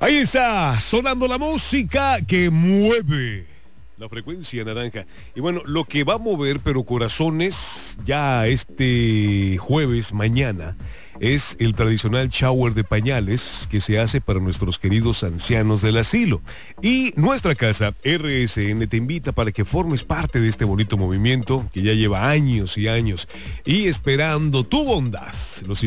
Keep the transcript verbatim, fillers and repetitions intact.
Ahí está, sonando la música que mueve la frecuencia naranja. Y bueno, lo que va a mover, pero corazones, ya este jueves, mañana, es el tradicional shower de pañales que se hace para nuestros queridos ancianos del asilo. Y nuestra casa, R S N, te invita para que formes parte de este bonito movimiento que ya lleva años y años y esperando tu bondad. Los